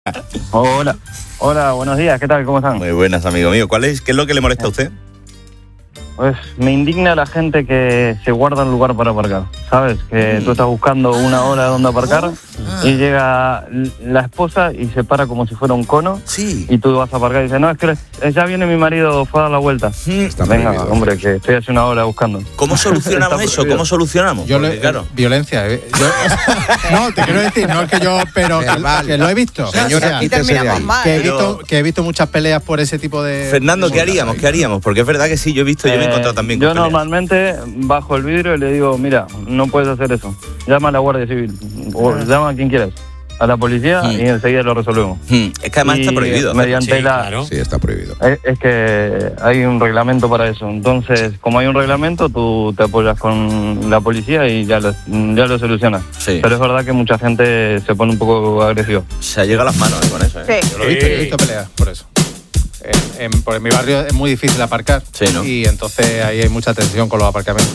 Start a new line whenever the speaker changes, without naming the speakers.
Hola, buenos días, ¿qué tal? ¿Cómo están?
Muy buenas, amigo mío. ¿Qué es lo que le molesta a usted?
Pues me indigna la gente que se guarda un lugar para aparcar, ¿sabes? Que tú estás buscando una hora donde aparcar y llega la esposa y se para como si fuera un cono.
Sí.
Y tú vas a aparcar y dices, no, es que ya viene mi marido, fue a dar la vuelta. Venga, hombre, que estoy hace una hora buscando.
¿Cómo solucionamos eso? ¿Cómo solucionamos?
Claro. Violencia. No, te quiero decir, no es que yo, pero que lo he visto.
Señora, aquí terminamos mal.
Que he visto muchas peleas por ese tipo de...
Fernando, ¿qué haríamos? Porque es verdad que sí, yo he visto, yo me he encontrado también con
Yo
peleas.
normalmente bajo el vidrio y le digo, mira, no puedes hacer eso. Llama a la Guardia Civil, o llama a quien quieras, a la policía y enseguida lo resolvemos.
Es que además está prohibido.
Mediante
Sí, está prohibido.
Es que hay un reglamento para eso. Entonces, como hay un reglamento, tú te apoyas con la policía y ya lo solucionas.
Sí.
Pero es verdad que mucha gente se pone un poco agresiva.
Se llega a las manos con eso, ¿eh?
Sí.
Yo lo he visto peleas por eso. Por mi barrio es muy difícil aparcar.
Sí, ¿no?
Y entonces ahí hay mucha tensión con los aparcamientos.